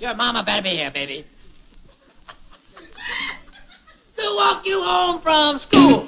Your mama better be here, baby. To walk you home from school.